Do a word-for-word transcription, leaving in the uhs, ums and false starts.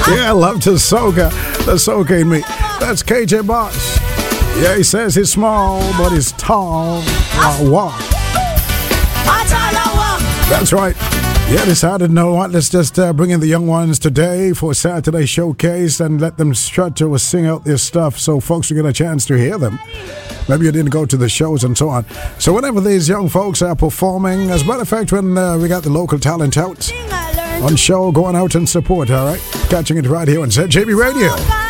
Yeah, I love to soca. The soca in me. That's K J Boss. Yeah, he says he's small, but he's tall. I walk. That's right. Yeah, decided, you know what, let's just uh, bring in the young ones today for Saturday Showcase and let them strut or sing out their stuff so folks will get a chance to hear them. Maybe you didn't go to the shows and so on. So whenever these young folks are performing, as a matter of fact, when uh, we got the local talent out on show, going out and support, all right? Catching it right here on Z J B Radio.